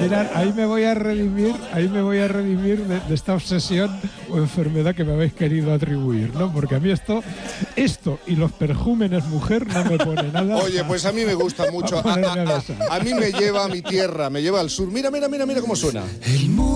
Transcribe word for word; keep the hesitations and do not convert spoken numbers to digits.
Mirad, ahí me voy a redimir, ahí me voy a redimir de, de esta obsesión o enfermedad que me habéis querido atribuir, ¿no? Porque a mí esto, esto y los perjúmenes mujer no me pone nada. Oye, pues a mí me gusta mucho. A, a, a, a mí me lleva a mi tierra, me lleva al sur. Mira, mira, mira, mira cómo suena. El